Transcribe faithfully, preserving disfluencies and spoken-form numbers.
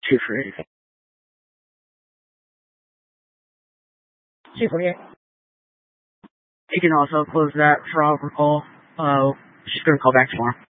Two for anything. Two for you. You can also close that for all recall. Uh, she's gonna call back tomorrow.